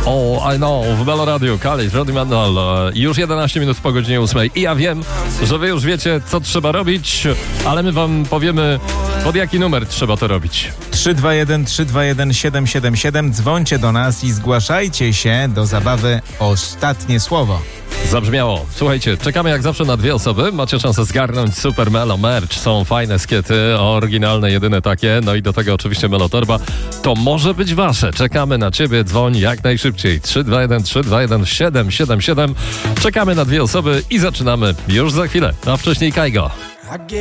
I know, w Melo Radio, Khalid, Roddy Mandel, już 11 minut po godzinie 8. I ja wiem, że wy już wiecie, co trzeba robić, ale my wam powiemy, pod jaki numer trzeba to robić. 321 321 777. Dzwońcie do nas i zgłaszajcie się do zabawy Ostatnie Słowo. Zabrzmiało. Słuchajcie, czekamy jak zawsze na 2 osoby. Macie szansę zgarnąć Super Melo Merch. Są fajne skiety, oryginalne, jedyne takie. No i do tego oczywiście Melo Torba. To może być wasze. Czekamy na ciebie. Dzwoń jak najszybciej. 321 321 777. Czekamy na 2 osoby i zaczynamy już za chwilę. A wcześniej Kaigo.